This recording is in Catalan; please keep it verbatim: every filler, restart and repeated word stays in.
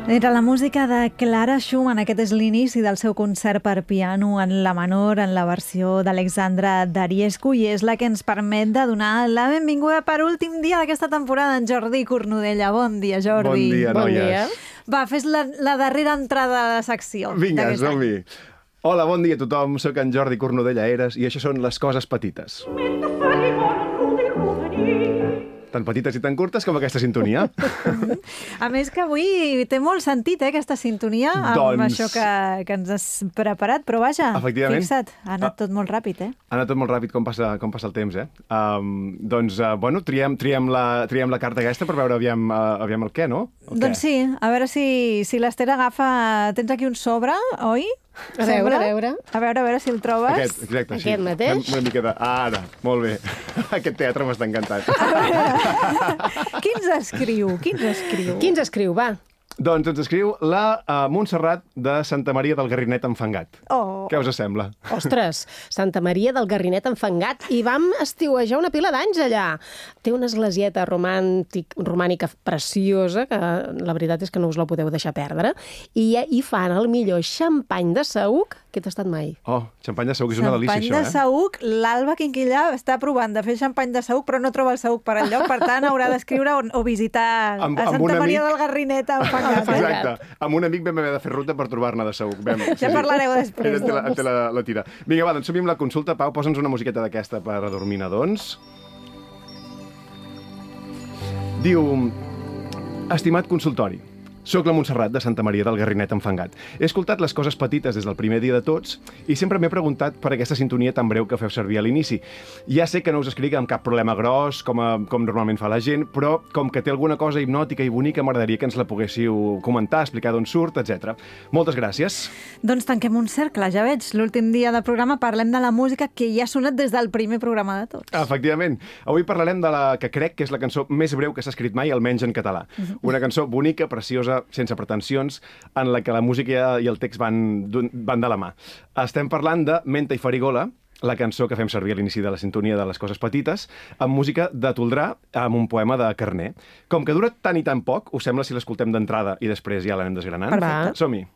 Era la música de Clara Schumann. Aquest és l'inici del seu concert per piano en la menor, en la versió d'Alexandra Dariescu, i és la que ens permet de donar la benvinguda per últim dia d'aquesta temporada en Jordi Cornudella. Bon dia, Jordi. Bon dia, bon noies. Dia. Va, fes la, la darrera entrada de la secció. Vinga, som-hi. Hola, bon dia a tothom. Soc en Jordi Cornudella Eres i això són les coses petites. Tan petites i tan curtes com aquesta sintonia. A més que avui té molt sentit, eh, aquesta sintonia, amb doncs... això que, que ens has preparat, però vaja, fixa't, ha anat ah, tot molt ràpid, eh? Ha anat tot molt ràpid com passa, com passa el temps, eh? Um, doncs, uh, bueno, triem, triem, la, triem la carta aquesta per veure aviam, uh, aviam el què, no? El doncs què? sí, a veure si, si l'Ester agafa... Tens aquí un sobre, oi? A veure, a veure. A veure, a veure si el trobes. Aquest, exacte, sí. Aquest mateix? Fem una mica de... Ara, molt bé. Aquest teatre m'està encantant. Qui ens escriu? Qui ens escriu? Qui ens escriu, va? Doncs ens escriu la uh, Montserrat de Santa Maria del Garrinet Enfangat. Oh. Què us sembla? Ostres, Santa Maria del Garrinet Enfangat. I vam estiuejar una pila d'anys allà. Té una esglésieta romàntic, romànica preciosa, que la veritat és que no us la podeu deixar perdre. I hi fan el millor xampany de saüc que he tastat mai. Oh, xampany de saüc és una delícia, això, eh? Xampany de saüc, l'Alba Quinquillà està provant de fer xampany de saüc, però no troba el saüc per enlloc, per tant haurà d'escriure o, o visitar amb, a Santa Maria amic... del Garrinet Enfangat. Exacte. Amb un amic vam haver de fer ruta per trobar-ne de saüc. Vam... Ja parlareu després. Ell en té la, en té la, la tira. Vinga, va, doncs som-hi amb la consulta. Pau, posa'ns una musiqueta d'aquesta per adormir nadons. Diu... Estimat consultori, soc la Montserrat de Santa Maria del Garrinet Enfangat. He escoltat les coses petites des del primer dia de tots i sempre m'he preguntat per aquesta sintonia tan breu que feu servir a l'inici. Ja sé que no us escric amb cap problema gros, com, a, com normalment fa la gent, però com que té alguna cosa hipnòtica i bonica, m'agradaria que ens la poguéssiu comentar, explicar d'on surt, etcètera. Moltes gràcies. Doncs tanquem un cercle, ja veig. L'últim dia del programa parlem de la música que ja ha sonat des del primer programa de tots. Efectivament. Avui parlarem de la que crec que és la cançó més breu que s'ha escrit mai, almenys en català. Una cançó bonica, preciosa, sense pretensions, en la que la música i el text van, van de la mà. Estem parlant de Menta i Farigola, la cançó que fem servir a l'inici de la sintonia de les coses petites, amb música de Toldrà, amb un poema de Carner. Com que dura tant i tan poc, us sembla si l'escoltem d'entrada i després ja l'anem desgranant? Perfecte. Som-hi.